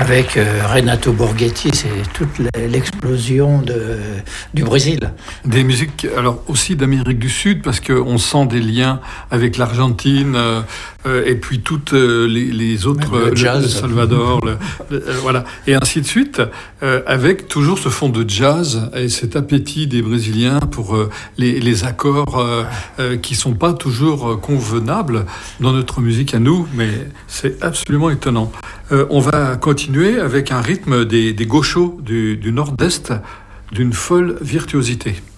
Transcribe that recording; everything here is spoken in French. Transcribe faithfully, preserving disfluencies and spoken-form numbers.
avec euh, Renato Borghetti, c'est toute l'explosion de, du Brésil. Des musiques, alors aussi d'Amérique du Sud, parce qu'on sent des liens avec l'Argentine euh, euh, et puis toutes euh, les, les autres, le, jazz. le, le Salvador, le, le, euh, voilà, et ainsi de suite, euh, avec toujours ce fond de jazz et cet appétit des Brésiliens pour euh, les, les accords euh, euh, qui sont pas toujours convenables dans notre musique à nous, mais c'est absolument étonnant. Euh, on va continuer avec un rythme des, des gauchos du, du nord-est d'une folle virtuosité.